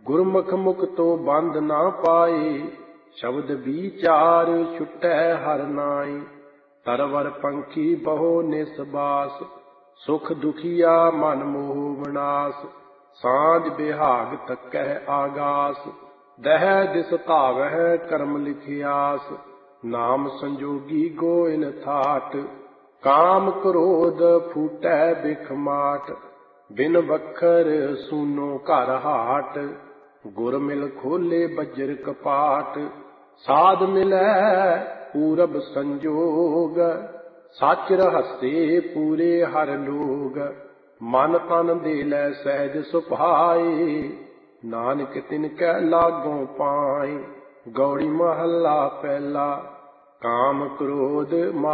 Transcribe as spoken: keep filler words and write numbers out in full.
ਗੁਰਮੁਖ ਮੁਖ ਤੋਂ ਬੰਦ ਨਾ ਪਾਏ, ਸ਼ਬਦ ਵਿਚਾਰ ਛੁਟੈ ਹਰਿ ਨਾਈ। ਤਰਵਰ ਪੰਖੀ ਬਹੁ ਨਿਸਬਾਸ, ਸੁਖ ਦੁਖੀਆ ਮਨ ਮੋਹ ਵਿਨਾਸ਼। ਸਾਂਝ ਬਿਹਾਗ ਤਕਹਿ ਆਗਾਸ, ਦਹਿ ਦਿਸ ਧਾਵਹਿ ਕਰਮ ਲਿਖਿਆਸ। ਨਾਮ ਸੰਜੋਗੀ ਗੋਇਲ ਥਾਟ, ਕਾਮ ਕ੍ਰੋਧ ਫੂਟੈ ਬਿਖ ਮਾਟ। ਬਿਨ ਵਖਰ ਸੂਨੋ ਘਰ ਹਾਟ, ਗੁਰ ਮਿਲ ਖੋਲੇ ਬੱਜਰ ਕਪਾਟ। ਸਾਧ ਮਿਲੈ ਪੂਰਬ ਸੰਜੋਗ, ਸਚ ਰਹੱਸੇ ਪੂਰੇ ਹਰਿ ਲੋਗ। ਮਨ ਤਨ ਦੇ ਲੈ ਸਹਿਜ ਸੁਭਾਏ, ਨਾਨਕ ਤਿਨ ਕੈ ਲਾਗੋਂ ਪਾਏ। ਗੌੜੀ ਮਹੱਲਾ ਪਹਿਲਾ। ਕਾਮ ਕ੍ਰੋਧ